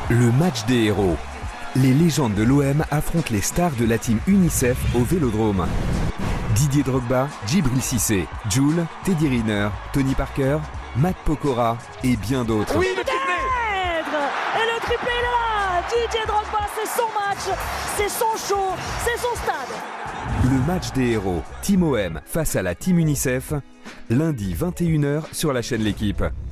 Le match des héros. Les légendes de l'OM affrontent les stars de la team UNICEF au Vélodrome. Didier Drogba, Djibril Cissé, Jules, Teddy Riner, Tony Parker, Matt Pokora et bien d'autres. Oui, le triplé! Et le triplé est là! Didier Drogba, c'est son match, c'est son show, c'est son stade. Le match des héros, Team OM face à la team UNICEF, lundi 21h sur la chaîne L'Équipe.